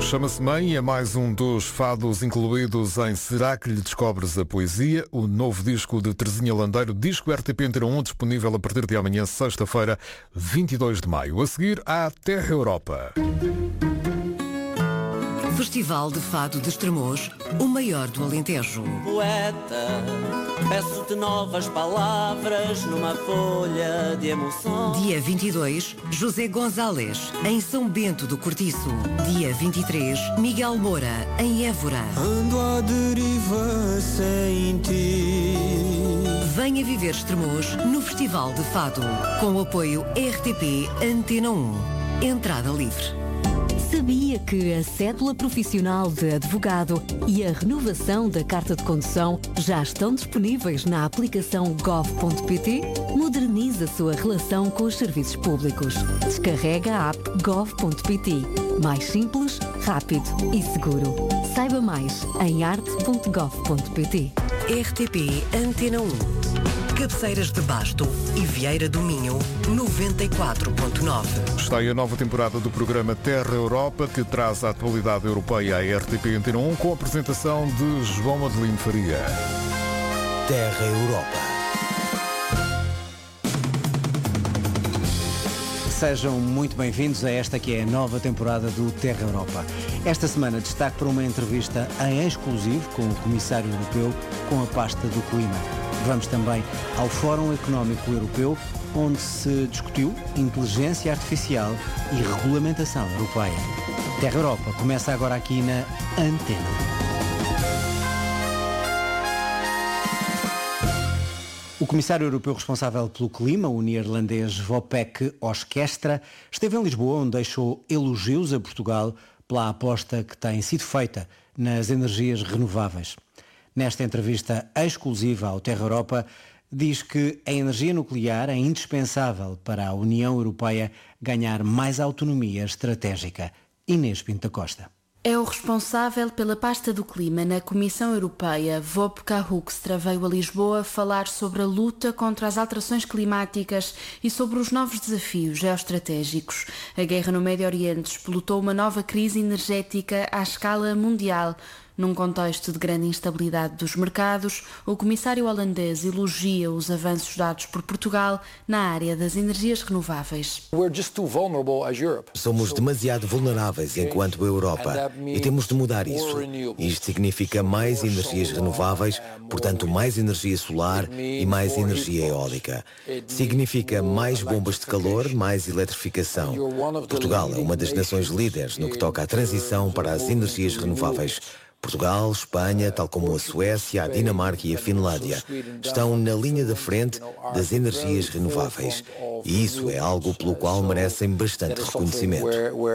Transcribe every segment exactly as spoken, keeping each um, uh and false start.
Chama-se Mãe e é mais um dos fados incluídos em Será que lhe descobres a poesia? O novo disco de Terezinha Landeiro, disco R T P Antena um, disponível a partir de amanhã, sexta-feira, vinte e dois de maio. A seguir, à Terra Europa. Festival de Fado de Estremoz, o maior do Alentejo. Poeta, peço-te novas palavras numa folha de emoção. Dia vinte e dois, José Gonzalez, em São Bento do Cortiço. Dia vinte e três, Miguel Moura, em Évora. Ando à deriva sem ti. Venha viver Estremoz no Festival de Fado, com o apoio R T P Antena um. Entrada livre. Sabia que a cédula profissional de advogado e a renovação da carta de condução já estão disponíveis na aplicação gov ponto pt? Modernize a sua relação com os serviços públicos. Descarrega a app gov ponto pt. Mais simples, rápido e seguro. Saiba mais em arte ponto gov ponto pt. R T P Antena um. Cabeceiras de Basto e Vieira do Minho, noventa e quatro ponto nove. Está aí a nova temporada do programa Terra Europa, que traz a atualidade europeia à R T P Antena um, com a apresentação de João Adelino Faria. Terra Europa. Sejam muito bem-vindos a esta que é a nova temporada do Terra Europa. Esta semana destaque para uma entrevista em exclusivo com o Comissário Europeu com a pasta do clima. Vamos também ao Fórum Económico Europeu, onde se discutiu inteligência artificial e regulamentação europeia. Terra Europa começa agora aqui na Antena. O Comissário Europeu responsável pelo clima, o neerlandês Wopke Hoekstra, esteve em Lisboa, onde deixou elogios a Portugal pela aposta que tem sido feita nas energias renováveis. Nesta entrevista exclusiva ao Terra Europa, diz que a energia nuclear é indispensável para a União Europeia ganhar mais autonomia estratégica. Inês Pinto da Costa. É o responsável pela pasta do clima na Comissão Europeia. Wopke Hoekstra veio a Lisboa falar sobre a luta contra as alterações climáticas e sobre os novos desafios geoestratégicos. A guerra no Médio Oriente explotou uma nova crise energética à escala mundial. Num contexto de grande instabilidade dos mercados, o comissário holandês elogia os avanços dados por Portugal na área das energias renováveis. Somos demasiado vulneráveis enquanto Europa e temos de mudar isso. Isto significa mais energias renováveis, portanto mais energia solar e mais energia eólica. Significa mais bombas de calor, mais eletrificação. Portugal é uma das nações líderes no que toca à transição para as energias renováveis. Portugal, Espanha, tal como a Suécia, a Dinamarca e a Finlândia, estão na linha da frente das energias renováveis. E isso é algo pelo qual merecem bastante reconhecimento.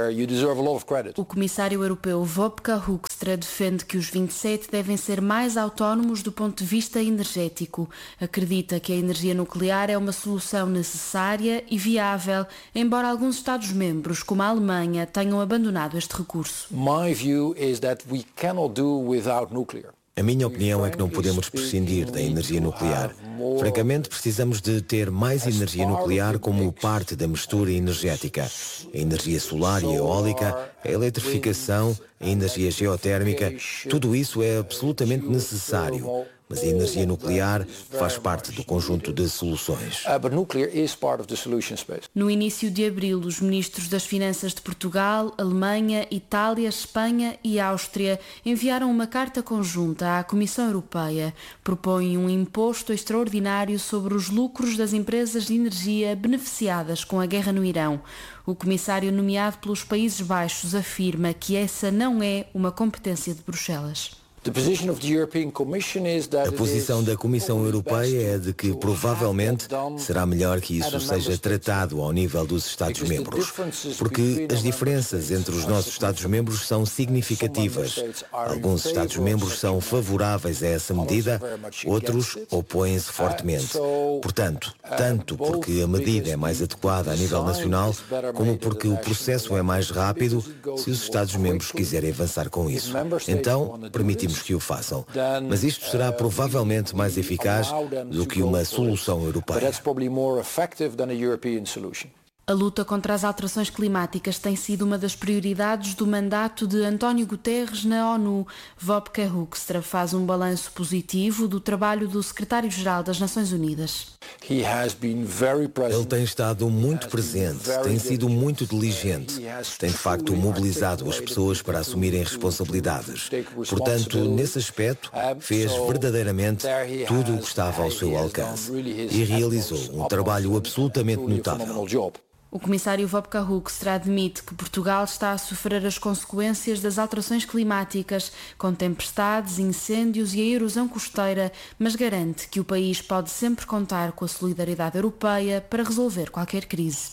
O comissário europeu Wopke Hoekstra defende que os vinte e sete devem ser mais autónomos do ponto de vista energético. Acredita que a energia nuclear é uma solução necessária e viável, embora alguns Estados-membros, como a Alemanha, tenham abandonado este recurso. My view is that we cannot do without nuclear. A minha opinião é que não podemos prescindir da energia nuclear. Francamente, precisamos de ter mais energia nuclear como parte da mistura energética. A energia solar e eólica, a eletrificação, a energia geotérmica, tudo isso é absolutamente necessário. Mas a energia nuclear faz parte do conjunto de soluções. No início de abril, os ministros das Finanças de Portugal, Alemanha, Itália, Espanha e Áustria enviaram uma carta conjunta à Comissão Europeia. Propõem um imposto extraordinário sobre os lucros das empresas de energia beneficiadas com a guerra no Irão. O comissário nomeado pelos Países Baixos afirma que essa não é uma competência de Bruxelas. A posição da Comissão Europeia é de que provavelmente será melhor que isso seja tratado ao nível dos Estados-membros, porque as diferenças entre os nossos Estados-membros são significativas. Alguns Estados-membros são favoráveis a essa medida, outros opõem-se fortemente. Portanto, tanto porque a medida é mais adequada a nível nacional, como porque o processo é mais rápido se os Estados-membros quiserem avançar com isso. Então, permitimos que o façam. Mas isto será provavelmente mais eficaz do que uma solução europeia. A luta contra as alterações climáticas tem sido uma das prioridades do mandato de António Guterres na ONU. Wopke Hoekstra faz um balanço positivo do trabalho do secretário-geral das Nações Unidas. Ele tem estado muito presente, tem sido muito diligente, tem de facto mobilizado as pessoas para assumirem responsabilidades. Portanto, nesse aspecto, fez verdadeiramente tudo o que estava ao seu alcance e realizou um trabalho absolutamente notável. O comissário Wopke Hoekstra admite que Portugal está a sofrer as consequências das alterações climáticas, com tempestades, incêndios e a erosão costeira, mas garante que o país pode sempre contar com a solidariedade europeia para resolver qualquer crise.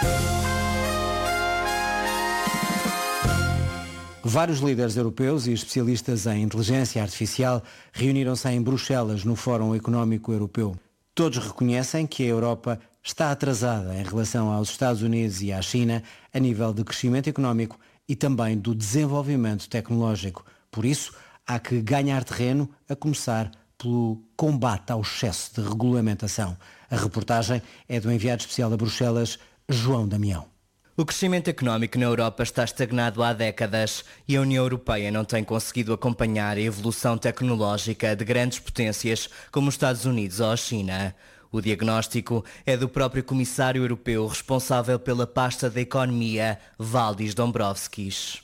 Vários líderes europeus e especialistas em inteligência artificial reuniram-se em Bruxelas no Fórum Económico Europeu. Todos reconhecem que a Europa está atrasada em relação aos Estados Unidos e à China a nível de crescimento económico e também do desenvolvimento tecnológico. Por isso, há que ganhar terreno, a começar pelo combate ao excesso de regulamentação. A reportagem é do enviado especial a Bruxelas, João Damião. O crescimento económico na Europa está estagnado há décadas e a União Europeia não tem conseguido acompanhar a evolução tecnológica de grandes potências como os Estados Unidos ou a China. O diagnóstico é do próprio comissário europeu responsável pela pasta da economia, Valdis Dombrovskis.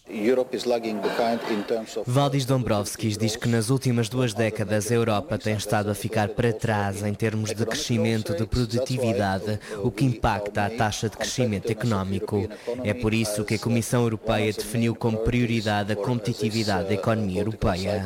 Valdis Dombrovskis diz que nas últimas duas décadas a Europa tem estado a ficar para trás em termos de crescimento de produtividade, o que impacta a taxa de crescimento económico. É por isso que a Comissão Europeia definiu como prioridade a competitividade da economia europeia.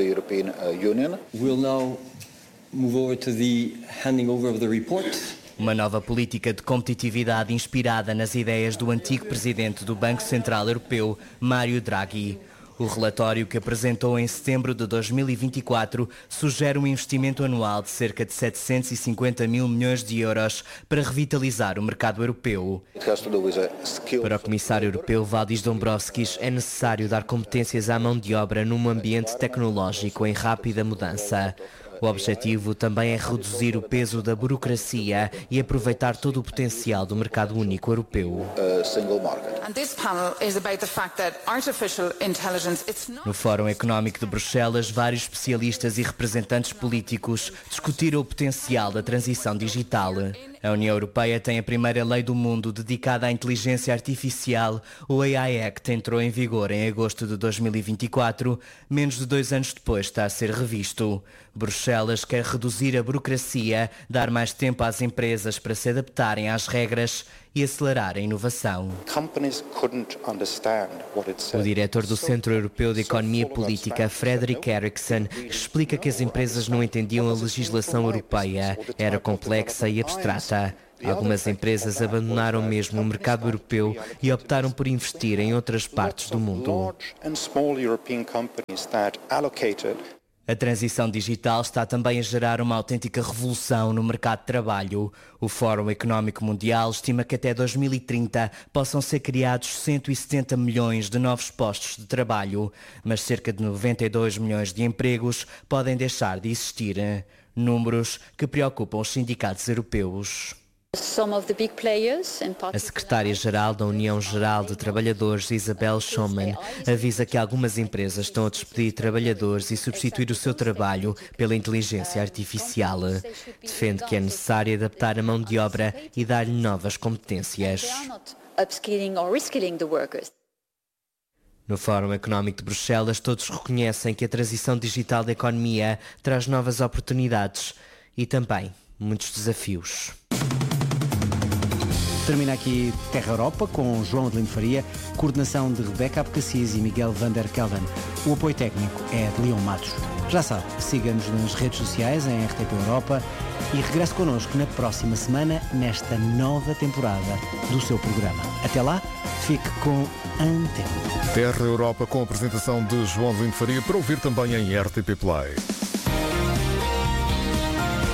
Move over to the handing over of the report. Uma nova política de competitividade inspirada nas ideias do antigo presidente do Banco Central Europeu, Mário Draghi. O relatório que apresentou em setembro de dois mil e vinte e quatro sugere um investimento anual de cerca de setecentos e cinquenta mil milhões de euros para revitalizar o mercado europeu. Para o comissário europeu Valdis Dombrovskis é necessário dar competências à mão de obra num ambiente tecnológico em rápida mudança. O objetivo também é reduzir o peso da burocracia e aproveitar todo o potencial do mercado único europeu. No Fórum Económico de Bruxelas, vários especialistas e representantes políticos discutiram o potencial da transição digital. A União Europeia tem a primeira lei do mundo dedicada à inteligência artificial. O A I Act entrou em vigor em agosto de dois mil e vinte e quatro. Menos de dois anos depois está a ser revisto. Bruxelas quer reduzir a burocracia, dar mais tempo às empresas para se adaptarem às regras e acelerar a inovação. O diretor do Centro Europeu de Economia Política, Fredrik Eriksson, explica que as empresas não entendiam a legislação europeia. Era complexa e abstrata. Algumas empresas abandonaram mesmo o mercado europeu e optaram por investir em outras partes do mundo. A transição digital está também a gerar uma autêntica revolução no mercado de trabalho. O Fórum Económico Mundial estima que até dois mil e trinta possam ser criados cento e setenta milhões de novos postos de trabalho, mas cerca de noventa e dois milhões de empregos podem deixar de existir. Números que preocupam os sindicatos europeus. A secretária-geral da União Geral de Trabalhadores, Isabel Schoman, avisa que algumas empresas estão a despedir trabalhadores e substituir o seu trabalho pela inteligência artificial. Defende que é necessário adaptar a mão de obra e dar-lhe novas competências. No Fórum Económico de Bruxelas, todos reconhecem que a transição digital da economia traz novas oportunidades e também muitos desafios. Termina aqui Terra Europa com João Adelino Faria, coordenação de Rebeca Abcacis e Miguel van der Kelden. O apoio técnico é de Leon Matos. Já sabe, siga-nos nas redes sociais em R T P Europa e regresse connosco na próxima semana nesta nova temporada do seu programa. Até lá, fique com Antena. Terra Europa com a apresentação de João Adelino Faria para ouvir também em R T P Play.